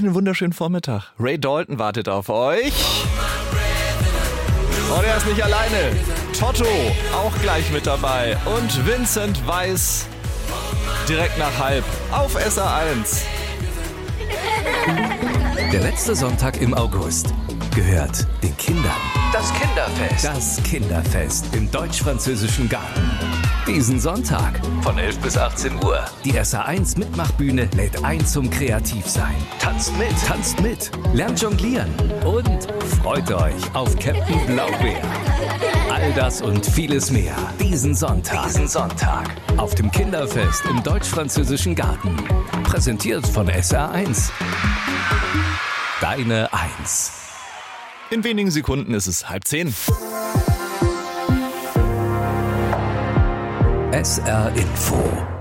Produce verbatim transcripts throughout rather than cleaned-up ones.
einen wunderschönen Vormittag. Ray Dalton wartet auf euch. Und er ist nicht alleine. Toto auch gleich mit dabei. Und Vincent Weiss direkt nach halb auf S R eins. Der letzte Sonntag im August gehört den Kindern. Das Kinderfest. Das Kinderfest im Deutsch-Französischen Garten. Diesen Sonntag von elf bis achtzehn Uhr. Die S R eins Mitmachbühne lädt ein zum Kreativsein. Tanzt mit, tanzt mit, lernt jonglieren und freut euch auf Captain Blaubeer. All das und vieles mehr diesen Sonntag. Diesen Sonntag auf dem Kinderfest im Deutsch-Französischen Garten. Präsentiert von S R eins. Deine Eins. In wenigen Sekunden ist es halb zehn. S R Info.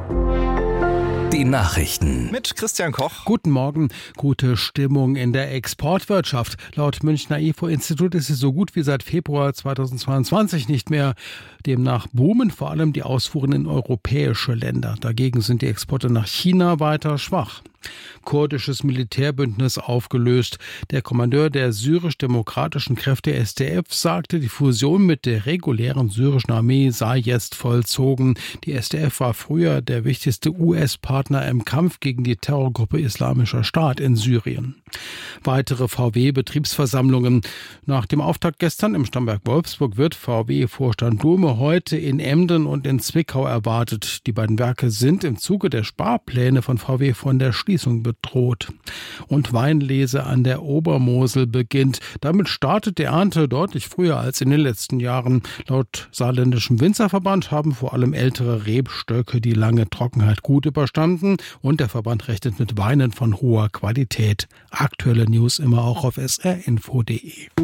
Die Nachrichten. Mit Christian Koch. Guten Morgen. Gute Stimmung in der Exportwirtschaft. Laut Münchner I F O-Institut ist sie so gut wie seit Februar zweitausendzweiundzwanzig nicht mehr. Demnach boomen vor allem die Ausfuhren in europäische Länder. Dagegen sind die Exporte nach China weiter schwach. Kurdisches Militärbündnis aufgelöst. Der Kommandeur der syrisch-demokratischen Kräfte S D F sagte, die Fusion mit der regulären syrischen Armee sei jetzt vollzogen. Die S D F war früher der wichtigste U S-Partner im Kampf gegen die Terrorgruppe Islamischer Staat in Syrien. Weitere V W-Betriebsversammlungen. Nach dem Auftakt gestern im Stammwerk Wolfsburg wird V W-Vorstand Blume heute in Emden und in Zwickau erwartet. Die beiden Werke sind im Zuge der Sparpläne von V W von der Schließung bedroht. Und Weinlese an der Obermosel beginnt. Damit startet die Ernte deutlich früher als in den letzten Jahren. Laut saarländischem Winzerverband haben vor allem ältere Rebstöcke die lange Trockenheit gut überstanden und der Verband rechnet mit Weinen von hoher Qualität. Aktuelle News immer auch auf s r info punkt d e.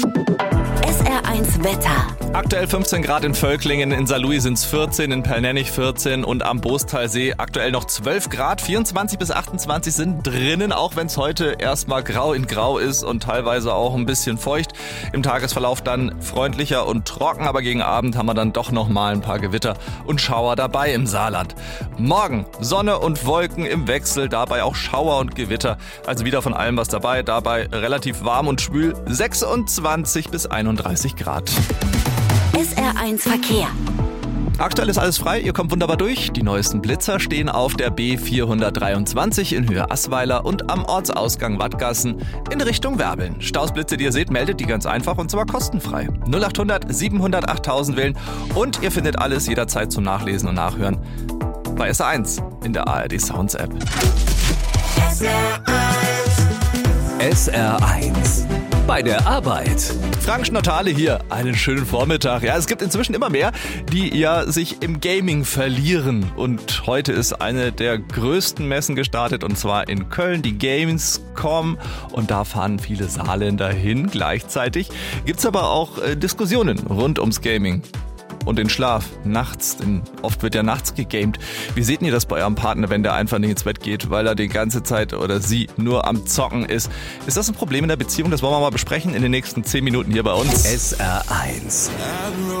S R eins Wetter. Aktuell fünfzehn Grad in Völklingen, in Saarlouis sind es vierzehn, in Pellnennich vierzehn und am Boostalsee aktuell noch zwölf Grad. vierundzwanzig bis achtundzwanzig sind drinnen, auch wenn es heute erstmal grau in grau ist und teilweise auch ein bisschen feucht. Im Tagesverlauf dann freundlicher und trocken, aber gegen Abend haben wir dann doch noch mal ein paar Gewitter und Schauer dabei im Saarland. Morgen Sonne und Wolken im Wechsel, dabei auch Schauer und Gewitter. Also wieder von allem was dabei, dabei relativ warm und schwül, sechsundzwanzig bis einunddreißig Grad. S R eins Verkehr. Aktuell ist alles frei, ihr kommt wunderbar durch. Die neuesten Blitzer stehen auf der B vierhundertdreiundzwanzig in Höhe Assweiler und am Ortsausgang Wattgassen in Richtung Werbeln. Stausblitze, die ihr seht, meldet die ganz einfach und zwar kostenfrei. null achthundert siebenhundert achttausend wählen und ihr findet alles jederzeit zum Nachlesen und Nachhören bei S R eins in der A R D Sounds App. S R eins. S R eins. Bei der Arbeit. Frank Schnottale hier, einen schönen Vormittag. Ja, es gibt inzwischen immer mehr, die ja sich im Gaming verlieren. Und heute ist eine der größten Messen gestartet und zwar in Köln, die Gamescom. Und da fahren viele Saarländer hin. Gleichzeitig gibt's aber auch äh, Diskussionen rund ums Gaming. Und den Schlaf nachts, denn oft wird ja nachts gegamed. Wie seht ihr das bei eurem Partner, wenn der einfach nicht ins Bett geht, weil er die ganze Zeit oder sie nur am Zocken ist? Ist das ein Problem in der Beziehung? Das wollen wir mal besprechen in den nächsten zehn Minuten hier bei uns. S R eins.